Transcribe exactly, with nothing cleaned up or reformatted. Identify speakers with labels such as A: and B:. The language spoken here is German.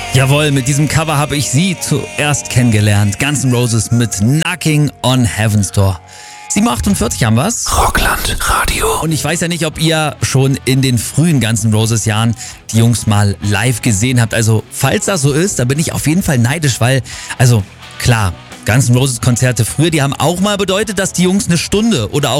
A: Jawohl, mit diesem Cover habe ich sie zuerst kennengelernt. Guns N' Roses mit Knocking on Heaven's Door. sieben Uhr achtundvierzig haben wir's.
B: Rockland Radio.
A: Und ich weiß ja nicht, ob ihr schon in den frühen Guns N' Roses Jahren die Jungs mal live gesehen habt. Also, falls das so ist, da bin ich auf jeden Fall neidisch, weil, also, klar, Guns N' Roses Konzerte früher, die haben auch mal bedeutet, dass die Jungs eine Stunde oder auch